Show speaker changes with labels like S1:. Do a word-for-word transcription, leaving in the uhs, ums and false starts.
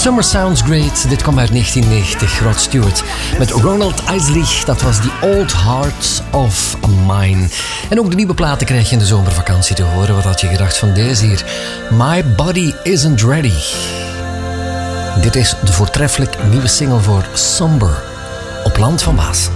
S1: Summer Sounds Great. Dit kwam uit negentien negentig. Rod Stewart met Ronald Isley. Dat was The Old Heart of Mine. En ook de nieuwe platen krijg je in de zomervakantie te horen. Wat had je gedacht van deze hier? My Body Isn't Ready. Dit is de voortreffelijk nieuwe single voor Somber op Land van Waas.